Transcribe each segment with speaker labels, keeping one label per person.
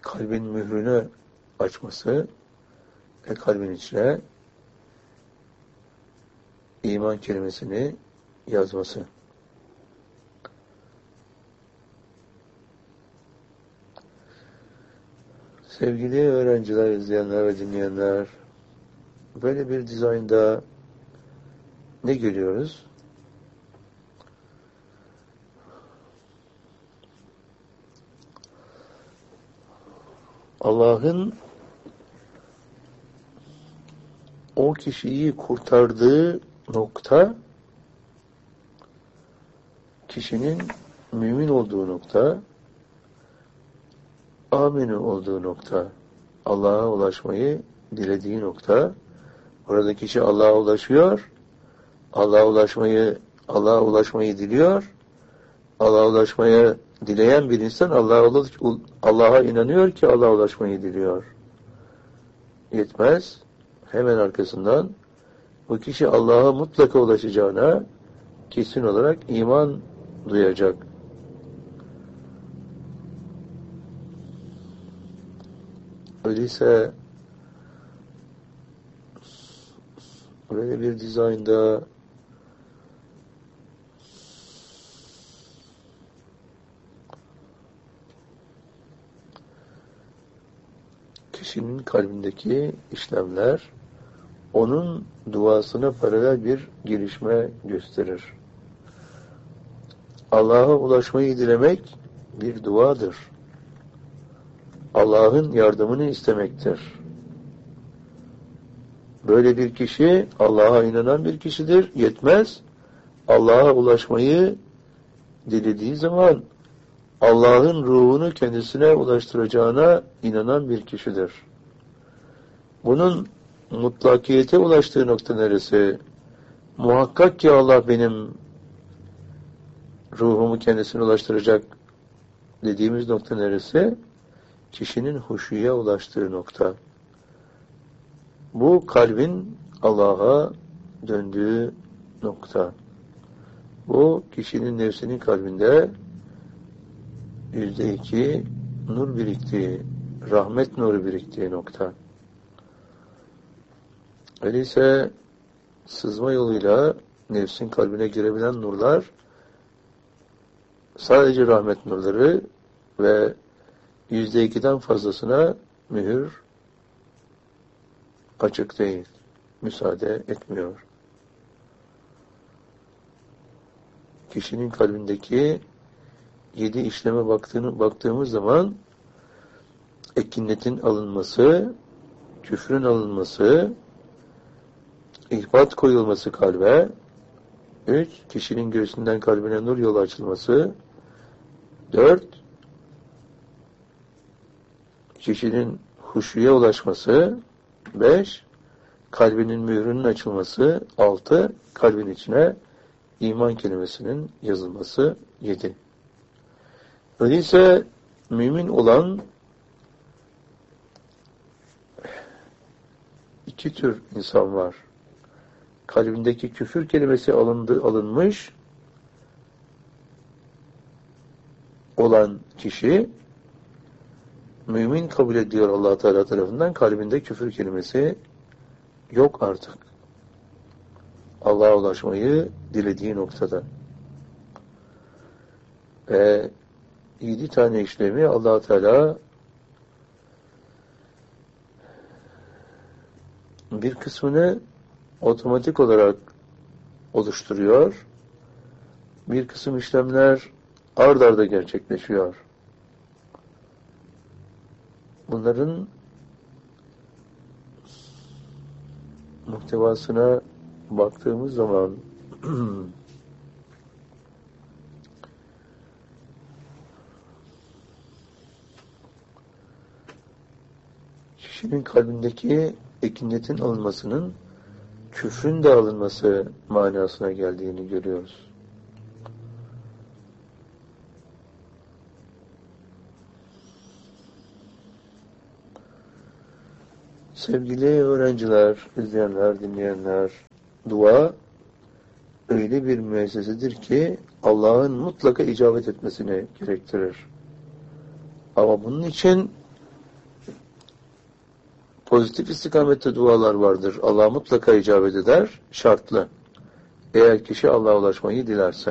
Speaker 1: kalbin mührünü açması ve kalbin içine iman kelimesini yazması. Sevgili öğrenciler, izleyenler ve dinleyenler, böyle bir dizaynda ne görüyoruz? Allah'ın o kişiyi kurtardığı nokta, kişinin mümin olduğu nokta, amenü olduğu nokta, Allah'a ulaşmayı dilediği nokta. Orada kişi Allah'a ulaşıyor, Allah'a ulaşmayı diliyor. Allah'a ulaşmayı dileyen bir insan Allah'a inanıyor ki Allah'a ulaşmayı diliyor. Yetmez. Hemen arkasından bu kişi Allah'a mutlaka ulaşacağına kesin olarak iman duyacak. Öyleyse böyle bir dizaynda kişinin kalbindeki işlemler onun duasına paralel bir gelişme gösterir. Allah'a ulaşmayı dilemek bir duadır. Allah'ın yardımını istemektir. Böyle bir kişi Allah'a inanan bir kişidir. Yetmez. Allah'a ulaşmayı dilediği zaman Allah'ın ruhunu kendisine ulaştıracağına inanan bir kişidir. Bunun mutlakiyete ulaştığı nokta neresi? Muhakkak ki Allah benim ruhumu kendisine ulaştıracak dediğimiz nokta neresi? Kişinin huşuya ulaştığı nokta. Bu kalbin Allah'a döndüğü nokta. Bu kişinin nefsinin kalbinde %2 nur biriktiği, rahmet nuru biriktiği nokta. Öyleyse sızma yoluyla nefsin kalbine girebilen nurlar sadece rahmet nurları ve %2'den fazlasına mühür açık değil, müsaade etmiyor. Kişinin kalbindeki 7 işleme baktığımız zaman ekinnetin alınması, küfrün alınması, ihbat koyulması kalbe, 3. Kişinin göğsünden kalbine nur yolu açılması, 4. Kişinin huşuya ulaşması, 5. Kalbinin mührünün açılması, 6. Kalbin içine iman kelimesinin yazılması, 7. Öyleyse mümin olan iki tür insan var. Kalbindeki küfür kelimesi alınmış olan kişi mümin kabul ediyor Allah Teala tarafından, kalbinde küfür kelimesi yok artık. Allah'a ulaşmayı dilediği noktada. Ve 7 tane işlemi Allah Teala bir kısmını otomatik olarak oluşturuyor. Bir kısım işlemler ard arda gerçekleşiyor. Bunların muhtevasına baktığımız zaman kişinin kalbindeki ekinnetin alınmasının küfrün de alınması manasına geldiğini görüyoruz. Sevgili öğrenciler, izleyenler, dinleyenler, dua öyle bir müessesedir ki Allah'ın mutlaka icabet etmesini gerektirir. Ama bunun için pozitif istikamette dualar vardır. Allah mutlaka icabet eder. Şartlı. Eğer kişi Allah'a ulaşmayı dilerse.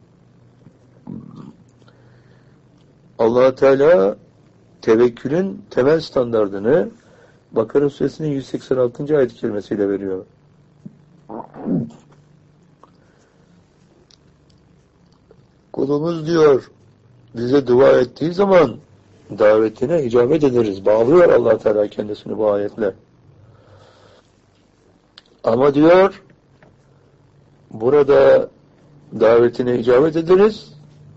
Speaker 1: Allah Teala tevekkülün temel standardını Bakara Suresinin 186. ayet-i kerimesiyle veriyor. Kulumuz diyor, bize dua ettiği zaman davetine icabet ederiz. Bağlıyor Allah Teala kendisini bu ayetle. Ama diyor, burada davetine icabet ederiz.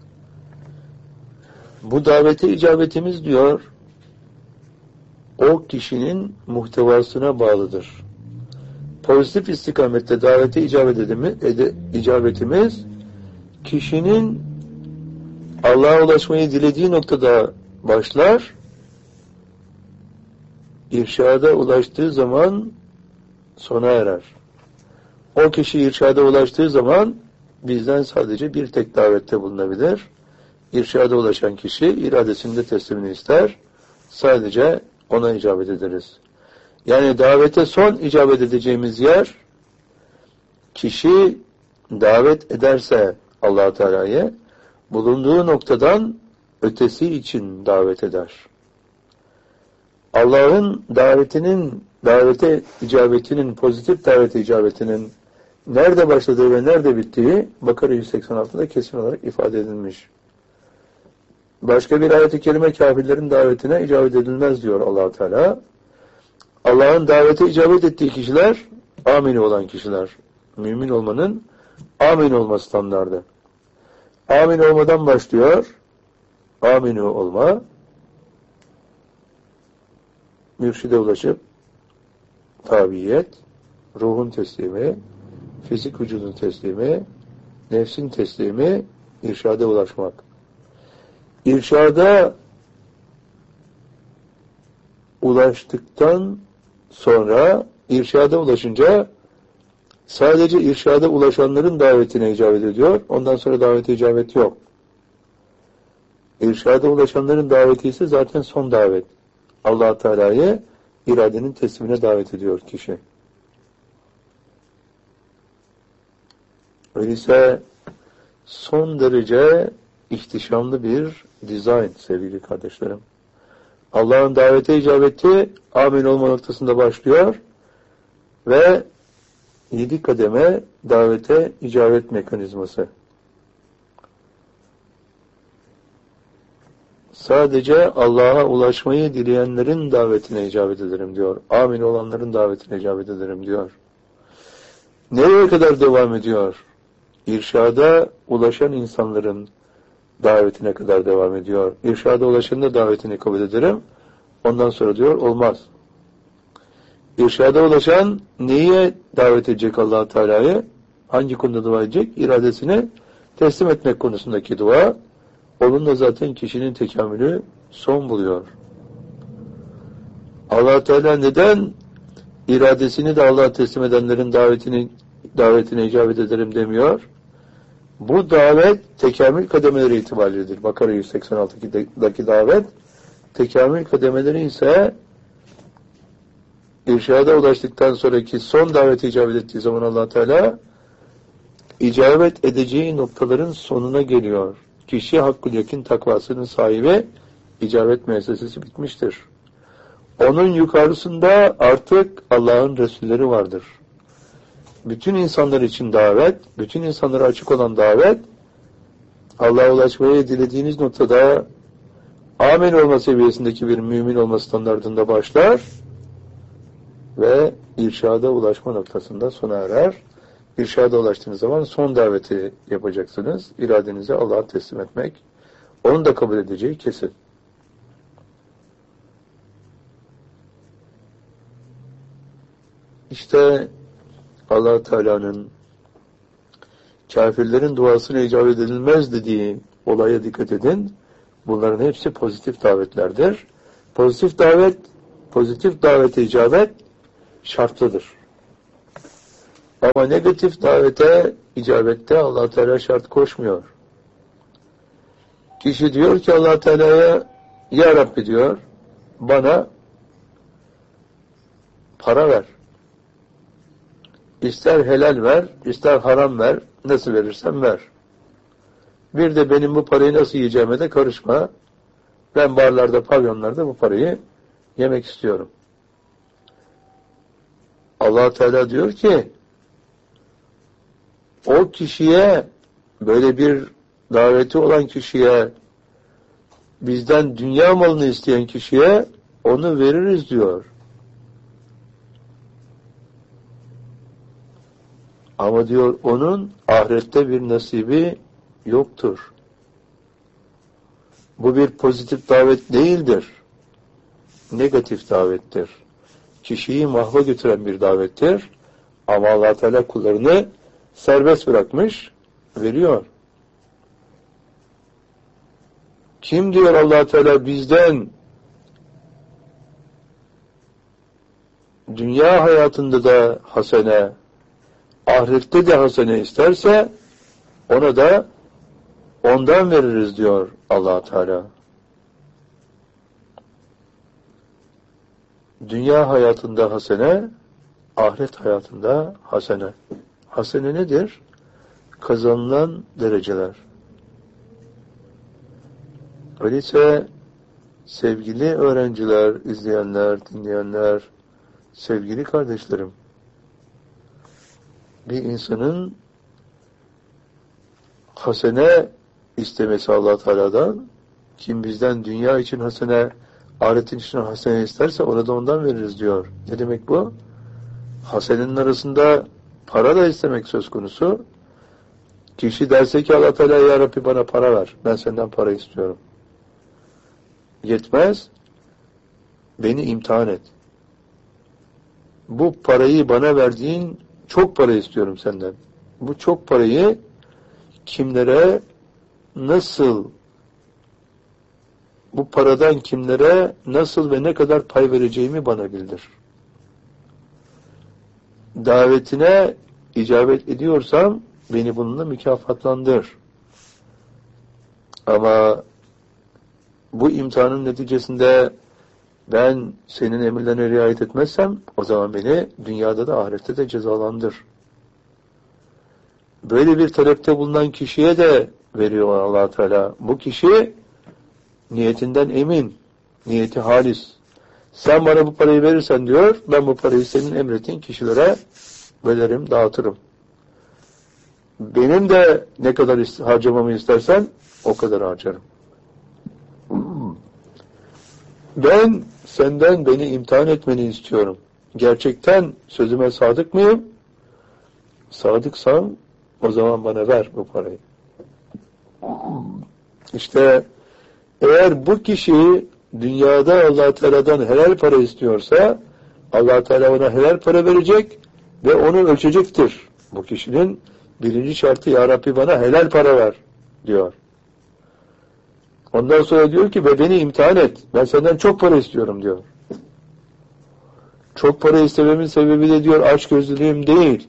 Speaker 1: Bu davete icabetimiz diyor, o kişinin muhtevasına bağlıdır. Pozitif istikamette davete icabetimiz, kişinin Allah'a ulaşmayı dilediği noktada başlar, irşada ulaştığı zaman sona erer. O kişi irşada ulaştığı zaman bizden sadece bir tek davette bulunabilir. İrşada ulaşan kişi iradesinde teslimini ister. Sadece ona icabet ederiz. Yani davete son icabet edeceğimiz yer, kişi davet ederse Allah-u Teala'yı bulunduğu noktadan ötesi için davet eder. Allah'ın davete icabetinin, pozitif davete icabetinin nerede başladığı ve nerede bittiği Bakara 186'da kesin olarak ifade edilmiş. Başka bir ayet-i kerime kafirlerin davetine icabet edilmez diyor Allah-u Teala. Allah'ın davete icabet ettiği kişiler, amin olan kişiler. Mümin olmanın amin olma standardı. Amin olmadan başlıyor. Amin olma. Mürşide ulaşıp tabiyet, ruhun teslimi, fizik vücudun teslimi, nefsin teslimi, irşada ulaşmak. İrşada ulaştıktan sonra, irşada ulaşınca sadece irşada ulaşanların davetine icabet ediyor. Ondan sonra davete icabet yok. İrşada ulaşanların daveti ise zaten son davet. Allah Teala'yı iradenin teslimine davet ediyor kişi. Öyleyse son derece ihtişamlı bir dizayn sevgili kardeşlerim. Allah'ın davete icabeti amin olma noktasında başlıyor ve 7 kademe davete icabet mekanizması. Sadece Allah'a ulaşmayı dileyenlerin davetine icabet ederim diyor. Amin olanların davetine icabet ederim diyor. Nereye kadar devam ediyor? İrşada ulaşan insanların davetine kadar devam ediyor. İrşada ulaşanın da davetini kabul ederim. Ondan sonra diyor olmaz. İrşada ulaşan neye davet edecek Allah Teala'yı? Hangi konuda dua edecek? İradesini teslim etmek konusundaki dua. Onunla zaten kişinin tekamülü son buluyor. Allah Teala neden iradesini de Allah'a teslim edenlerin davetine icabet ederim demiyor? Bu davet tekamül kademeleri itibarıyledir. Bakara 186'daki davet tekamül kademeleri ise irşada ulaştıktan sonraki son davete icabet ettiği zaman Allah Teala icabet edeceği noktaların sonuna geliyor. Kişi hakkul yakin takvasının sahibi, icabet müessesesi bitmiştir. Onun yukarısında artık Allah'ın Resulleri vardır. Bütün insanlar için davet, bütün insanlara açık olan davet, Allah'a ulaşmayı dilediğiniz noktada amin olma seviyesindeki bir mümin olma standartında başlar ve irşada ulaşma noktasında sona erer. İrşada ulaştığınız zaman son daveti yapacaksınız. İradenizi Allah'a teslim etmek. Onun da kabul edeceği kesin. İşte Allah Teala'nın kafirlerin duasına icabet edilmez dediği olaya dikkat edin. Bunların hepsi pozitif davetlerdir. Pozitif davete icabet şartlıdır. Ama negatif davete icabette Allah Teala şart koşmuyor. Kişi diyor ki Allah Teala'ya, Ya Rabbi diyor, bana para ver. İster helal ver, ister haram ver, nasıl verirsen ver. Bir de benim bu parayı nasıl yiyeceğime de karışma. Ben barlarda, pavyonlarda bu parayı yemek istiyorum. Allah Teala diyor ki, o kişiye, böyle bir daveti olan kişiye, bizden dünya malını isteyen kişiye onu veririz diyor. Ama diyor onun ahirette bir nasibi yoktur. Bu bir pozitif davet değildir. Negatif davettir. Kişiyi mahva götüren bir davettir. Ama Allah Teala kullarını serbest bırakmış, veriyor. Kim diyor Allah Teala bizden dünya hayatında da hasene, ahirette de hasene isterse ona da ondan veririz diyor Allah Teala. Dünya hayatında hasene, ahiret hayatında hasene. Hasene nedir? Kazanılan dereceler. Öyleyse sevgili öğrenciler, izleyenler, dinleyenler, sevgili kardeşlerim, bir insanın hasene istemesi Allah Teala'dan, kim bizden dünya için hasene, ahiretin için hasene isterse ona da ondan veririz diyor. Ne demek bu? Hasenenin arasında para da istemek söz konusu. Kişi derse ki Allah Teala ya Rabbi bana para ver. Ben senden para istiyorum. Yetmez. Beni imtihan et. Bu parayı bana verdiğin çok para istiyorum senden. Bu çok parayı kimlere nasıl, bu paradan kimlere nasıl ve ne kadar pay vereceğimi bana bildir. Davetine icabet ediyorsam beni bununla mükafatlandır. Ama bu imtihanın neticesinde ben senin emirlerine riayet etmezsem o zaman beni dünyada da ahirette de cezalandır. Böyle bir talepte bulunan kişiye de veriyor Allah Teala. Bu kişi niyetinden emin, niyeti halis. Sen bana bu parayı verirsen diyor, ben bu parayı senin emrettiğin kişilere veririm, dağıtırım. Benim de ne kadar harcamamı istersen o kadar harcarım. Ben senden beni imtihan etmeni istiyorum. Gerçekten sözüme sadık mıyım? Sadıksam o zaman bana ver bu parayı. İşte eğer bu kişi dünyada Allah Teala'dan helal para istiyorsa Allah Teala ona helal para verecek ve onu ölçecektir. Bu kişinin birinci şartı ya Rabbi bana helal para ver diyor. Ondan sonra diyor ki ve beni imtihan et. Ben senden çok para istiyorum diyor. Çok para istememin sebebi de diyor açgözlülüğüm değil.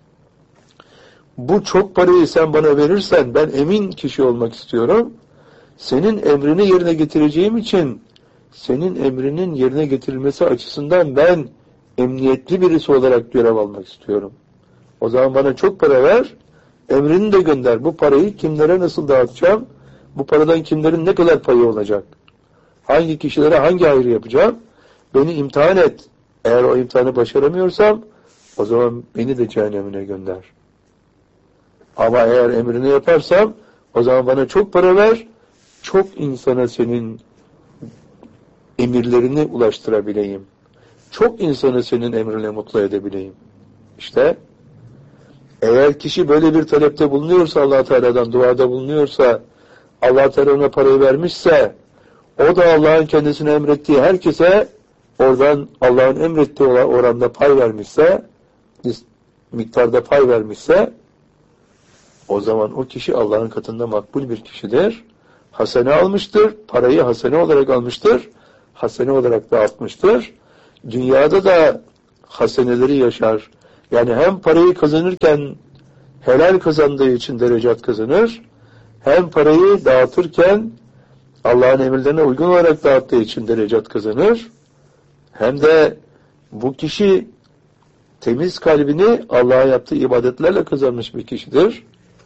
Speaker 1: Bu çok parayı sen bana verirsen ben emin kişi olmak istiyorum. Senin emrini yerine getireceğim için senin emrinin yerine getirilmesi açısından ben emniyetli birisi olarak görev almak istiyorum. O zaman bana çok para ver, emrini de gönder. Bu parayı kimlere nasıl dağıtacağım? Bu paradan kimlerin ne kadar payı olacak? Hangi kişilere hangi hayrı yapacağım? Beni imtihan et. Eğer o imtihanı başaramıyorsam o zaman beni de cehennemine gönder. Ama eğer emrini yaparsam o zaman bana çok para ver, çok insana senin emirlerini ulaştırabileyim. Çok insanı senin emrine mutlu edebileyim. İşte eğer kişi böyle bir talepte bulunuyorsa Allah Teala'dan duada bulunuyorsa Allah Teala ona parayı vermişse o da Allah'ın kendisine emrettiği herkese oradan Allah'ın emrettiği oranda pay vermişse miktarda pay vermişse o zaman o kişi Allah'ın katında makbul bir kişidir. Hasene almıştır. Parayı hasene olarak almıştır. Hasene olarak dağıtmıştır. Dünyada da haseneleri yaşar. Yani hem parayı kazanırken helal kazandığı için derecat kazanır. Hem parayı dağıtırken Allah'ın emirlerine uygun olarak dağıttığı için derecat kazanır. Hem de Bu kişi temiz kalbini Allah'a yaptığı ibadetlerle kazanmış bir kişidir.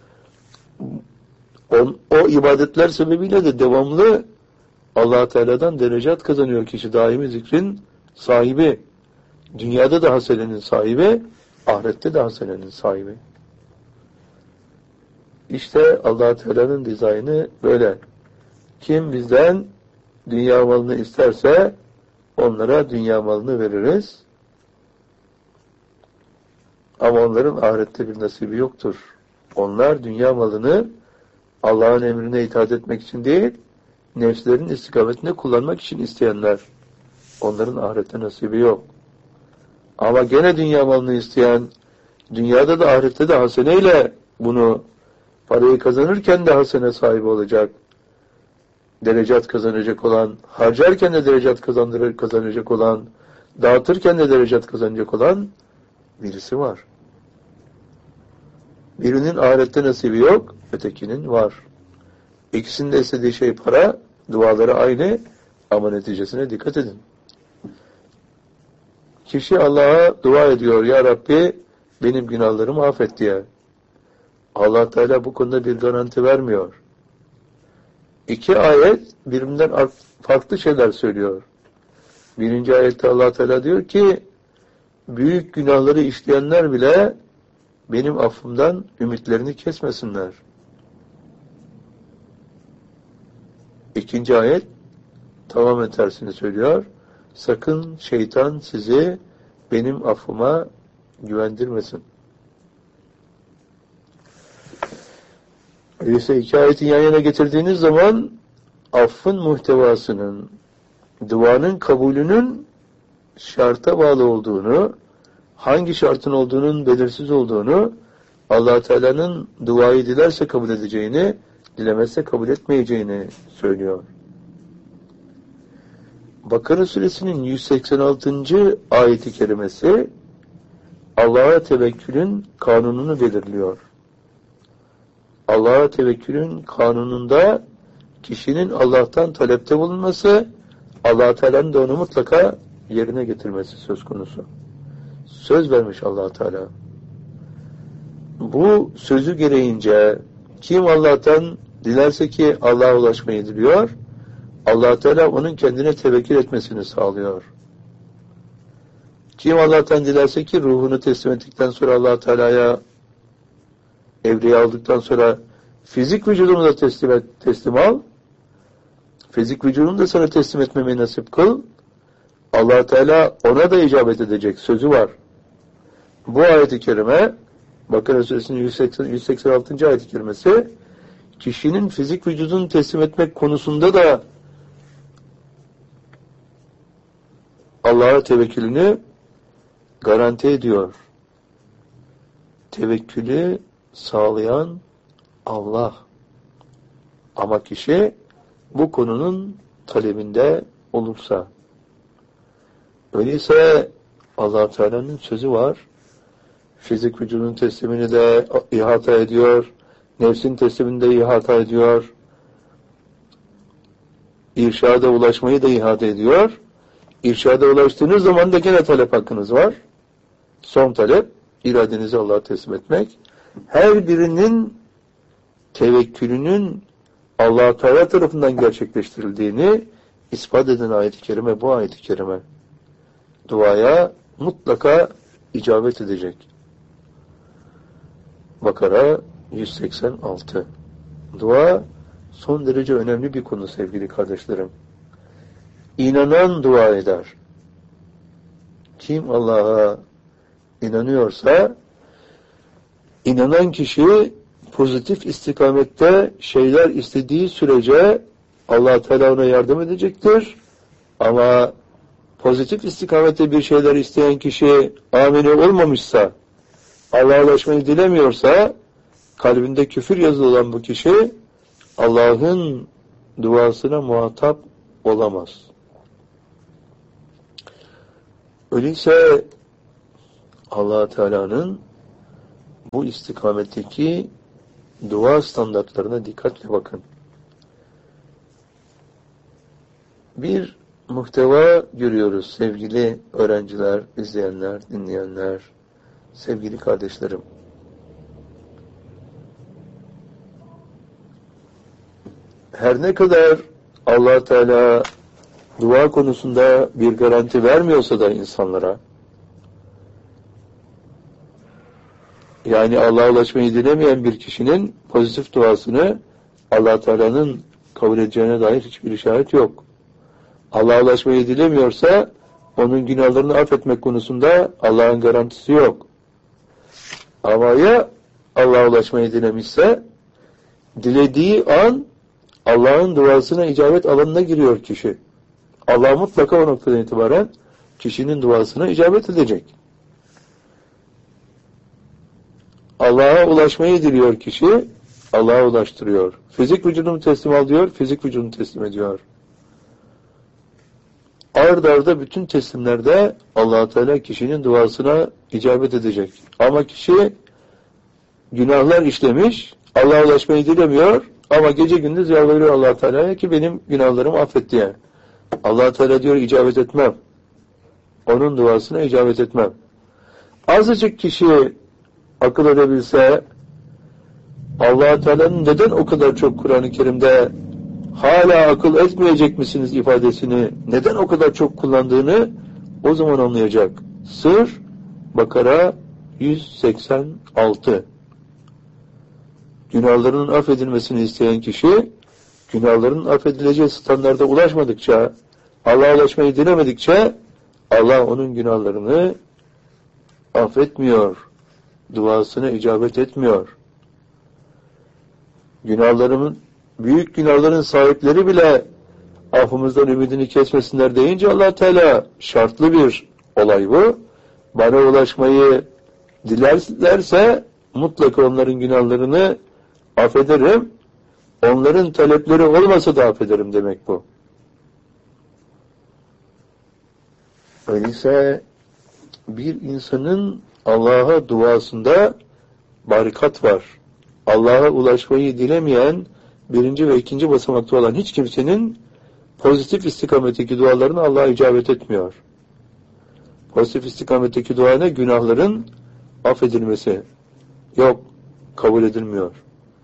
Speaker 1: O ibadetler sebebiyle de devamlı Allah Teala'dan derecat kazanıyor kişi, daimi zikrin sahibi. Dünyada da hasenenin sahibi, ahirette de hasenenin sahibi. İşte Allah Teala'nın dizaynı böyle. Kim bizden dünya malını isterse onlara dünya malını veririz. Ama onların ahirette bir nasibi yoktur. Onlar dünya malını Allah'ın emrine itaat etmek için değil, nefslerin istikametine kullanmak için isteyenler. Onların ahirette nasibi yok. Ama gene dünya malını isteyen, dünyada da ahirette de haseneyle bunu, parayı kazanırken de hasene sahibi olacak, derecat kazanacak olan, harcarken de derecat kazanacak olan, dağıtırken de derecat kazanacak olan birisi var. Birinin ahirette nasibi yok, ötekinin var. İkisinin de istediği şey para, duaları aynı ama neticesine dikkat edin. Kişi Allah'a dua ediyor, Ya Rabbi benim günahlarımı affet diye. Allah Teala bu konuda bir garanti vermiyor. İki ayet birbirinden farklı şeyler söylüyor. Birinci ayette Allah Teala diyor ki, büyük günahları işleyenler bile benim affımdan ümitlerini kesmesinler. İkinci ayet tamamen tersini söylüyor. Sakın şeytan sizi benim affıma güvendirmesin. Öyleyse iki ayetin yan yana getirdiğiniz zaman affın muhtevasının, duanın kabulünün şarta bağlı olduğunu, hangi şartın olduğunun belirsiz olduğunu, Allah Teala'nın duayı dilerse kabul edeceğini, dilemezse kabul etmeyeceğini söylüyor. Bakara suresinin 186. ayeti kerimesi Allah'a tevekkülün kanununu belirliyor. Allah'a tevekkülün kanununda kişinin Allah'tan talepte bulunması, Allah Teala'nın da onu mutlaka yerine getirmesi söz konusu. Söz vermiş Allah Teala. Bu sözü gereğince kim Allah'tan dilerse ki Allah'a ulaşmayı diliyor, Allah Teala onun kendine tevekkül etmesini sağlıyor. Kim Allah'tan dilerse ki ruhunu teslim ettikten sonra Allah Teala'ya evreyi aldıktan sonra fizik vücudunu da teslim al. Fizik vücudunu da sana teslim etmemeyi nasip kıl. Allah Teala ona da icabet edecek sözü var. Bu ayet-i kerime Bakara suresinin 186. ayet-i kerimesi kişinin fizik vücudunu teslim etmek konusunda da Allah'a tevekkülünü garanti ediyor. Tevekkülü sağlayan Allah. Ama kişi bu konunun talebinde olursa. Öyleyse Allah Teala'nın sözü var. Fizik vücudun teslimini de ihata ediyor. Nefsin teslimini de ihata ediyor. İrşada ulaşmayı da ihata ediyor. İrşada ulaştığınız zaman da gene talep hakkınız var. Son talep, iradenizi Allah'a teslim etmek. Her birinin tevekkülünün Allah Teala tarafından gerçekleştirildiğini ispat eden ayet-i kerime bu ayet-i kerime. Duaya mutlaka icabet edecek. Bakara 186. Dua son derece önemli bir konu sevgili kardeşlerim. İnanan dua eder. Kim Allah'a inanıyorsa, inanan kişi pozitif istikamette şeyler istediği sürece Allah Teala ona yardım edecektir. Ama pozitif istikamette bir şeyler isteyen kişi amine olmamışsa, Allah'a ulaşmayı dilemiyorsa, kalbinde küfür yazılı olan bu kişi Allah'ın duasına muhatap olamaz. Öyleyse Allah Teala'nın bu istikametteki dua standartlarına dikkatle bakın. Bir muhteva görüyoruz sevgili öğrenciler, izleyenler, dinleyenler, sevgili kardeşlerim. Her ne kadar Allah Teala dua konusunda bir garanti vermiyorsa da insanlara, yani Allah'a ulaşmayı dilemeyen bir kişinin pozitif duasını Allah Teala'nın kabul edeceğine dair hiçbir işaret yok. Allah'a ulaşmayı dilemiyorsa onun günahlarını affetmek konusunda Allah'ın garantisi yok. Ama ya Allah'a ulaşmayı dilemişse, dilediği an Allah'ın duasına icabet alanına giriyor kişi. Allah mutlaka o noktadan itibaren kişinin duasına icabet edecek. Allah'a ulaşmayı diliyor kişi, Allah'a ulaştırıyor. Fizik vücudunu teslim al diyor, fizik vücudunu teslim ediyor. Ard arda bütün teslimlerde Allah Teala kişinin duasına icabet edecek. Ama kişi günahlar işlemiş, Allah'a ulaşmayı dilemiyor ama gece gündüz yalvarıyor Allah Teala'ya ki benim günahlarımı affet diye. Allah Teala diyor icabet etmem. Onun duasına icabet etmem. Azıcık kişi akıl edebilse, Allah Teala'nın neden o kadar çok Kur'an-ı Kerim'de hala akıl etmeyecek misiniz ifadesini neden o kadar çok kullandığını o zaman anlayacak. Sır Bakara 186. Günahlarının affedilmesini isteyen kişi, günahlarının affedileceği standarda ulaşmadıkça, Allah'a ulaşmayı dilemedikçe, Allah onun günahlarını affetmiyor. Duasına icabet etmiyor. Büyük günahların sahipleri bile affımızdan ümidini kesmesinler deyince Allah Teala şartlı bir olay bu. Bana ulaşmayı dilerlerse mutlaka onların günahlarını affederim. Onların talepleri olmasa da affederim demek bu. Öyleyse bir insanın Allah'a duasında barikat var. Allah'a ulaşmayı dilemeyen birinci ve ikinci basamakta olan hiç kimsenin pozitif istikametteki dualarına Allah'a icabet etmiyor. Pozitif istikametteki dua ne? Günahların affedilmesi. Yok, kabul edilmiyor.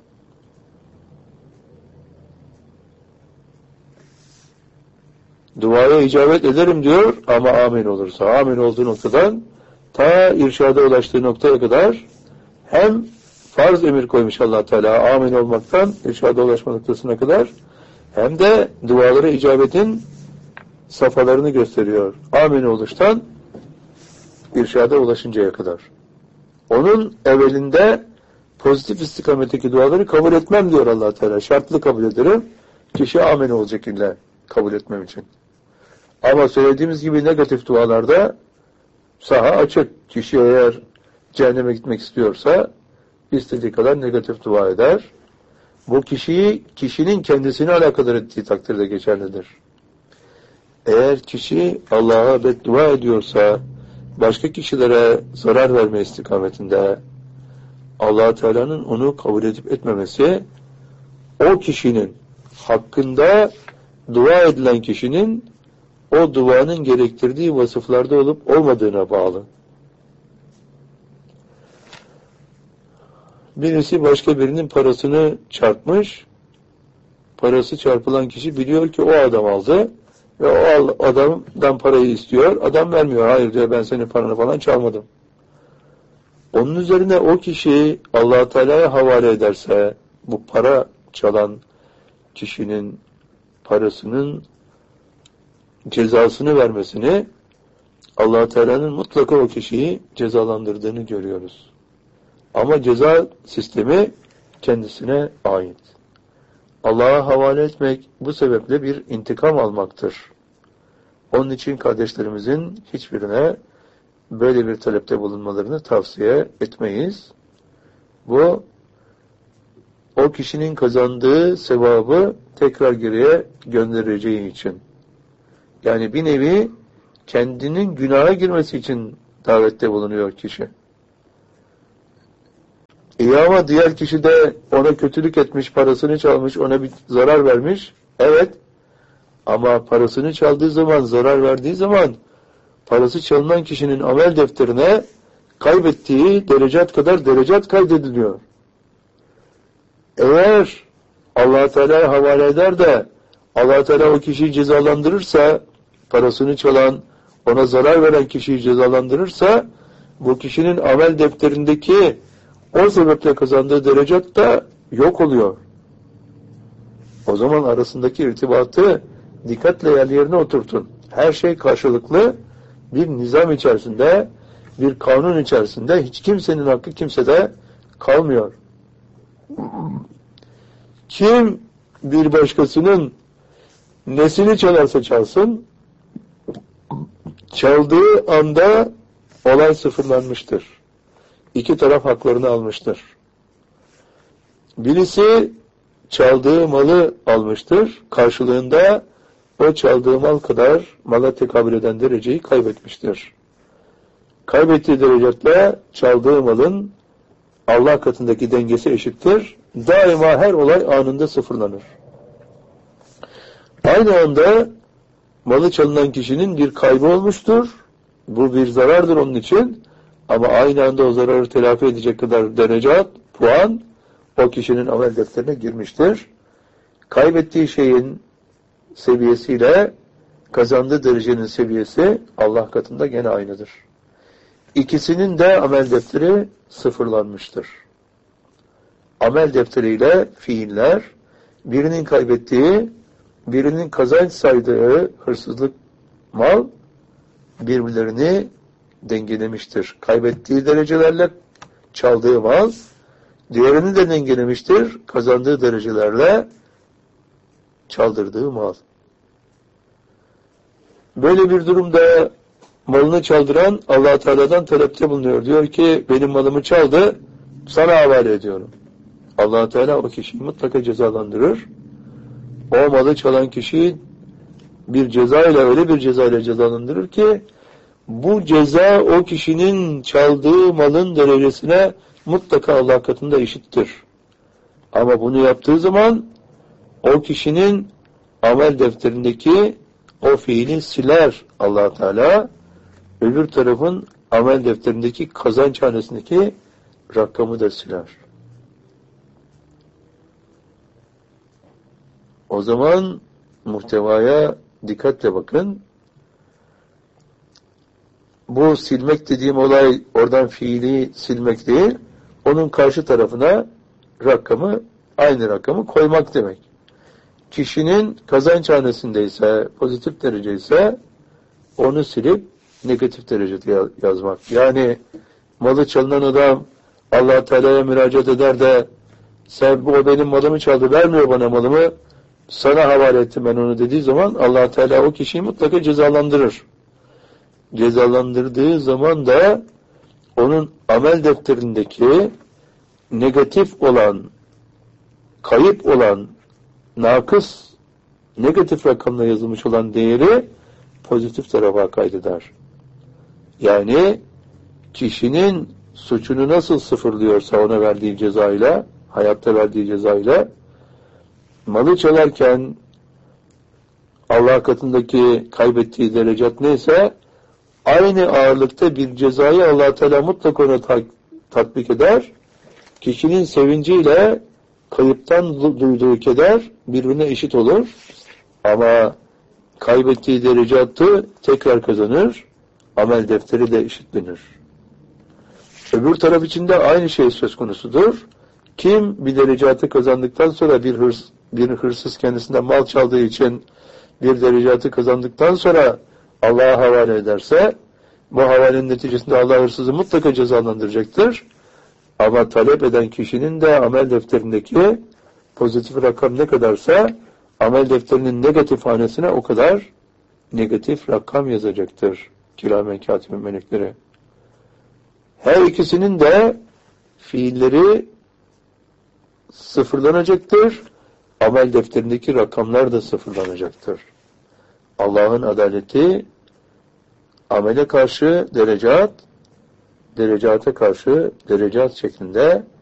Speaker 1: Duaya icabet ederim diyor ama amin olursa. Amin olduğu noktadan ta irşada ulaştığı noktaya kadar hem farz emir koymuş Allah Teala amin olmaktan irşada ulaşma noktasına kadar hem de dualara icabetin safhalarını gösteriyor. Amin oluştan irşada ulaşıncaya kadar. Onun evvelinde pozitif istikametteki duaları kabul etmem diyor Allah Teala. Şartlı kabul ederim. Kişi amin olacak illa kabul etmem için. Ama söylediğimiz gibi negatif dualarda saha açık. Kişi eğer cehenneme gitmek istiyorsa istediği kadar negatif dua eder. Bu kişinin kendisini alakadar ettiği takdirde geçerlidir. Eğer kişi Allah'a beddua ediyorsa, başka kişilere zarar verme istikametinde, Allah Teala'nın onu kabul edip etmemesi, o kişinin hakkında dua edilen kişinin o duanın gerektirdiği vasıflarda olup olmadığına bağlı. Birisi başka birinin parasını çarpmış, parası çarpılan kişi biliyor ki o adam aldı ve o adamdan parayı istiyor, adam vermiyor, hayır diyor ben senin paranı falan çalmadım. Onun üzerine o kişi Allah Teala'ya havale ederse, bu para çalan kişinin parasının cezasını vermesini, Allah Teala'nın mutlaka o kişiyi cezalandırdığını görüyoruz. Ama ceza sistemi kendisine ait. Allah'a havale etmek bu sebeple bir intikam almaktır. Onun için kardeşlerimizin hiçbirine böyle bir talepte bulunmalarını tavsiye etmeyiz. Bu, o kişinin kazandığı sevabı tekrar geriye göndereceği için. Yani bir nevi kendinin günaha girmesi için davette bulunuyor kişi. Ama diğer kişi de ona kötülük etmiş, parasını çalmış, ona bir zarar vermiş. Evet, Ama parasını çaldığı zaman, zarar verdiği zaman parası çalınan kişinin amel defterine kaybettiği derecat kadar derecat kaydediliyor. Eğer Allah Teala'ya havale eder de Allah Teala o kişiyi cezalandırırsa, parasını çalan, ona zarar veren kişiyi cezalandırırsa, bu kişinin amel defterindeki o sebeple kazandığı derecat da yok oluyor. O zaman arasındaki irtibatı dikkatle yerine oturtun. Her şey karşılıklı bir nizam içerisinde, bir kanun içerisinde, hiç kimsenin hakkı kimsede kalmıyor. Kim bir başkasının nesini çalarsa çalsın, çaldığı anda olay sıfırlanmıştır. İki taraf haklarını almıştır. Birisi çaldığı malı almıştır. Karşılığında o çaldığı mal kadar mala tekabül eden dereceyi kaybetmiştir. Kaybettiği derecatla çaldığı malın Allah katındaki dengesi eşittir. Daima her olay anında sıfırlanır. Aynı anda malı çalınan kişinin bir kaybı olmuştur. Bu bir zarardır onun için. Ama aynı anda o zararı telafi edecek kadar derecat, puan o kişinin amel defterine girmiştir. Kaybettiği şeyin seviyesiyle kazandığı derecenin seviyesi Allah katında gene aynıdır. İkisinin de amel defteri sıfırlanmıştır. Amel defteriyle fiiller, birinin kaybettiği, birinin kazanç saydığı hırsızlık mal birbirlerini dengelemiştir. Kaybettiği derecelerle çaldığı mal, diğerini de dengelemiştir. Kazandığı derecelerle çaldırdığı mal. Böyle bir durumda malını çaldıran Allah Teala'dan talepte bulunuyor. Diyor ki benim malımı çaldı, sana havale ediyorum. Allah Teala o kişiyi mutlaka cezalandırır. O malı çalan kişiyi bir cezayla, öyle bir cezayla cezalandırır ki bu ceza o kişinin çaldığı malın derecesine mutlaka Allah katında eşittir. Ama bunu yaptığı zaman o kişinin amel defterindeki o fiili siler Allah Teala, öbür tarafın amel defterindeki kazanç hanesindeki rakamı da siler. O zaman muhtevaya dikkatle bakın. Bu silmek dediğim olay oradan fiili silmek değil, onun karşı tarafına rakamı, aynı rakamı koymak demek. Kişinin kazanç hanesindeyse, pozitif derece ise onu silip negatif derecede yazmak. Yani malı çalınan adam Allah Teala'ya müracaat eder de sen bu benim malımı çaldı, vermiyor bana malımı, sana havale ettim ben onu dediği zaman Allah Teala o kişiyi mutlaka cezalandırır. Cezalandırdığı zaman da onun amel defterindeki negatif olan, kayıp olan, nakıs, negatif rakamla yazılmış olan değeri pozitif tarafa kaydeder. Yani kişinin suçunu nasıl sıfırlıyorsa ona verdiği cezayla, hayatta verdiği cezayla, malı çalarken Allah katındaki kaybettiği derecat neyse aynı ağırlıkta bir cezayı Allah Teala mutlaka ona tatbik eder. Kişinin sevinciyle kayıptan duyduğu keder birbirine eşit olur. Ama kaybettiği derecatı tekrar kazanır. Amel defteri de eşitlenir. Öbür taraf için de aynı şey söz konusudur. Kim bir derecatı kazandıktan sonra bir hırsız kendisinden mal çaldığı için bir derecatı kazandıktan sonra Allah'a havale ederse bu havalenin neticesinde Allah hırsızı mutlaka cezalandıracaktır. Ama talep eden kişinin de amel defterindeki pozitif rakam ne kadarsa amel defterinin negatif hanesine o kadar negatif rakam yazacaktır. Kiramen kâtibin melekleri. Her ikisinin de fiilleri sıfırlanacaktır. Amel defterindeki rakamlar da sıfırlanacaktır. Allah'ın adaleti amele karşı derecat, derecata karşı derecat şeklinde